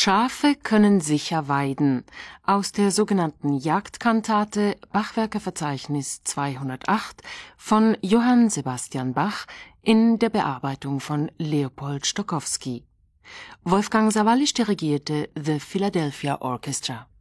Schafe können sicher weiden, aus der sogenannten Jagdkantate Bachwerkeverzeichnis 208 von Johann Sebastian Bach in der Bearbeitung von Leopold Stokowski. Wolfgang Sawallisch dirigierte The Philadelphia Orchestra.